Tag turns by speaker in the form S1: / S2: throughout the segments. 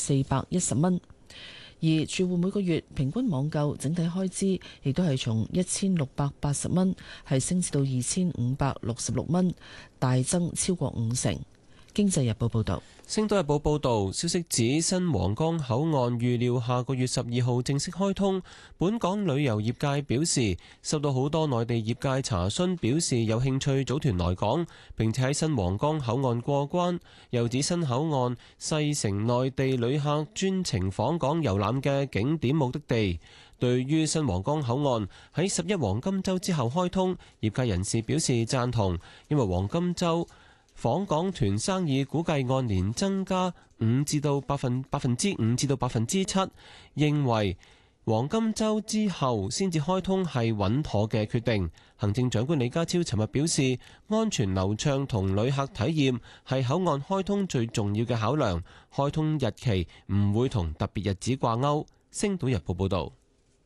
S1: 410蚊。而住戶每個月平均網購整體開支亦都係從1680蚊係升至到2566蚊，大增超過50%。經濟日報報導。
S2: 星島日報報導，消息指新皇崗口岸預料下個月12號正式開通。本港旅遊業界表示，收到好多內地業界查詢，表示有興趣組團來港，並且喺新皇崗口岸過關。又指新口岸勢成內地旅客專程訪港遊覽嘅景點目的地。對於新皇崗口岸喺11黃金週之後開通，業界人士表示贊同，因為黃金週訪港團生意估計按年增加5%至到5%至到7%，認為黃金週之後先至開通係穩妥嘅決定。行政長官李家超尋日表示，安全流暢同旅客體驗係口岸開通最重要嘅考量，開通日期唔會同特別日子掛鈎。星島日報報導。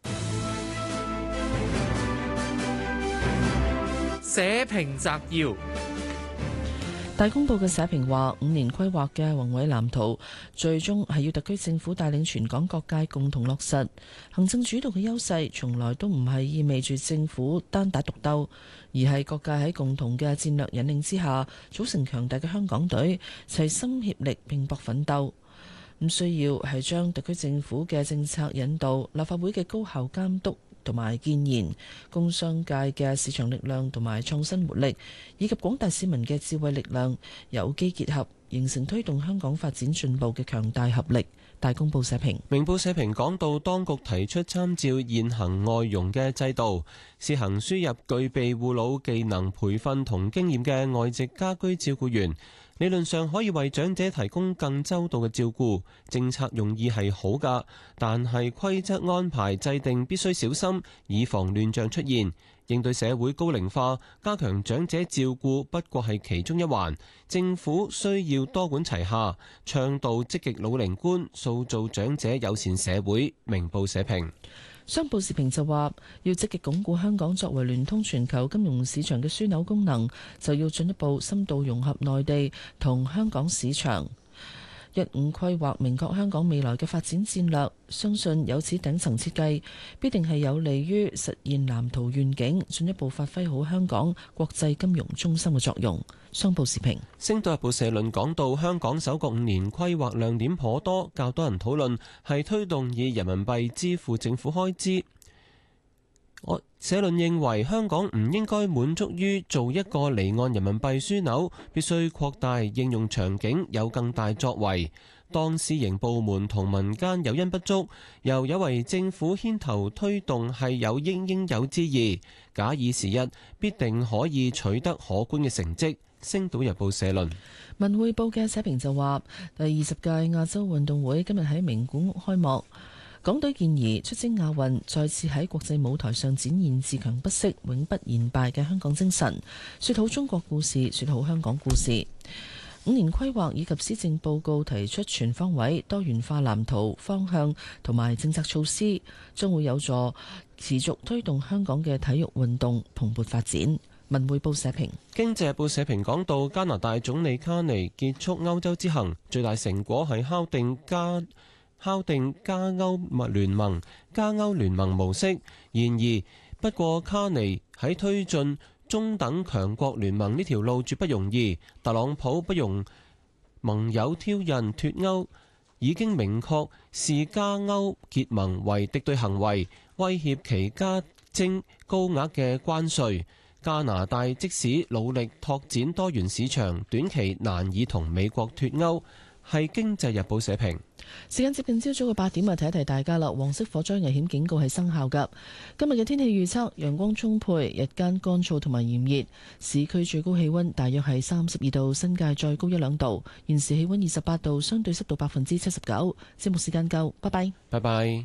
S3: 社評摘要。
S1: 大公報嘅社評話，5年規劃嘅宏偉藍圖，最終係要特區政府帶領全港各界共同落實。行政主導嘅優勢，從來都唔係意味住政府單打獨鬥，而係各界喺共同嘅戰略引領之下，組成強大嘅香港隊，齊心協力拼搏奮鬥。咁需要係將特區政府嘅政策引導、立法會嘅高效監督同埋建言，工商界嘅市場力量同埋創新活力，以及廣大市民嘅智慧力量，有機結合，形成推動香港發展進步嘅強大合力。大公報社評。
S2: 明報社評講到，當局提出參照現行外傭嘅制度，試行輸入具備護老技能培訓同經驗嘅外籍家居照顧員，理論上可以為長者提供更周到嘅照顧，政策用意係好㗎，但係規則安排制定必須小心，以防亂象出現。應對社會高齡化，加強長者照顧不過係其中一環，政府需要多管齊下，倡導積極老齡觀，塑造長者友善社會。明報社評。
S1: 商報時評就話，要積極鞏固香港作為聯通全球金融市場嘅樞紐功能，就要進一步深度融合內地同香港市場。15規劃明確香港未來嘅發展戰略，相信有此頂層設計，必定係有利於實現藍圖願景，進一步發揮好香港國際金融中心嘅作用。商報時評。
S2: 星島日報社論講到，香港首個5年規劃亮點頗多，較多人討論係推動以人民幣支付政府開支。社論認為香港唔應該滿足於做一個離岸人民幣樞紐，必須擴大應用場景，有更大作為。當私營部門同民間有因不足，又有為政府牽頭推動，係有應有之義。假以時日，必定可以取得可觀嘅成績。星島日報社論。
S1: 文匯報嘅社評就話，第20屆亞洲運動會今日喺名古屋開幕。港隊健兒出征亞運，再次喺國際舞台上展現自強不息、永不言敗嘅香港精神，說好中國故事，說好香港故事。5年規劃以及施政報告提出全方位多元化藍圖方向同埋政策措施，將會有助持續推動香港嘅體育運動蓬勃發展。文匯報社評。
S2: 經濟日報社評講到，加拿大總理卡尼結束歐洲之行，最大成果係敲定加歐聯盟模式。然而，不過卡尼喺推進中等強國聯盟呢條路絕不容易。特朗普不容盟友挑釁脫歐，已經明確視加歐結盟為敵對行為，威脅其加徵高額嘅關稅。加拿大即使努力拓展多元市場，短期難以同美國脫歐。係《經濟日報》社評。
S1: 時間接近朝早嘅8點啊，提一提大家啦。黃色火災危險警告係生效㗎。今日嘅天氣預測，陽光充沛，日間乾燥同埋炎熱，市區最高氣溫大約係32度，新界再高1-2度。現時氣溫28度，相對濕度79%。節目時間夠，拜拜。
S2: 拜拜。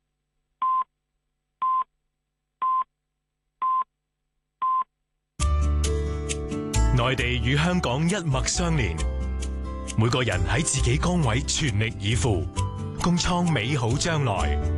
S4: 內地與香港一脈相連。每個人喺自己崗位全力以赴，共創美好將來。